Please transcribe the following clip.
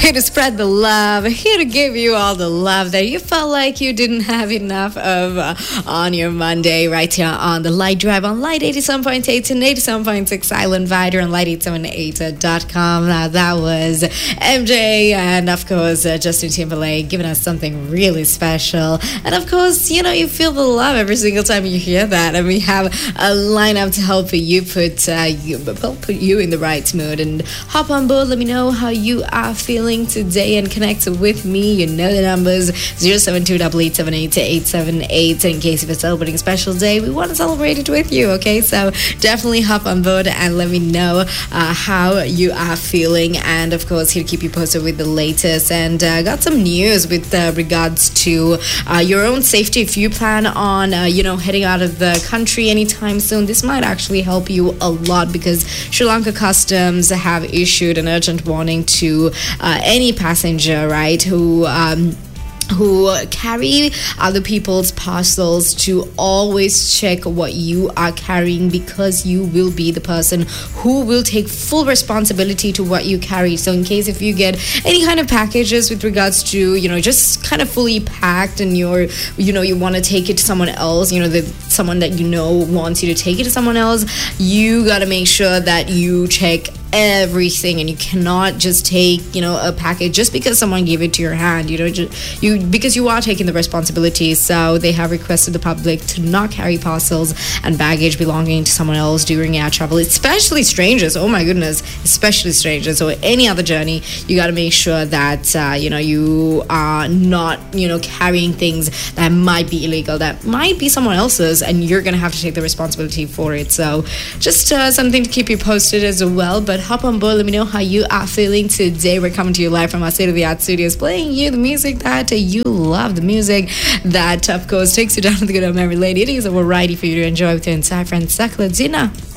Here to spread the love, here to give you all the love that you felt like you didn't have enough of on your Monday, right here on the Light Drive on Light 87.8 and 87.6 Island Vider and light878.com. Now that was MJ and of course Justin Timberlake giving us something really special. And of course, you know, you feel the love every single time you hear that. And we have a lineup to help you put you in the right mood. And hop on board, let me know how you are feeling today and connect with me. You know the numbers 072-878-878 in case if you're celebrating a special day, we want to celebrate it with you. Okay, so definitely hop on board and let me know how you are feeling. And of course, here to keep you posted with the latest. And got some news with regards to your own safety. If you plan on heading out of the country anytime soon, this might actually help you a lot, because Sri Lanka Customs have issued an urgent warning to any passenger, right, who carry other people's parcels to always check what you are carrying, because you will be the person who will take full responsibility to what you carry. So in case if you get any kind of packages with regards to, just kind of fully packed and you want to take it to someone else, someone that wants you to take it to someone else, you got to make sure that you check everything, and you cannot just take a package just because someone gave it to your hand, because you are taking the responsibility. So they have requested the public to not carry parcels and baggage belonging to someone else during air travel, especially strangers. Oh my goodness, especially strangers or any other journey. You got to make sure that you are not carrying things that might be illegal, that might be someone else's, and you're gonna have to take the responsibility for it. So just something to keep you posted as well. But hop on board, let me know how you are feeling today. We're coming to you live from our state-of-the-art studios, playing you the music that you love, the music that, of course, takes you down to the good old memory lane. It is a variety for you to enjoy with your entire friend Sakla Dina.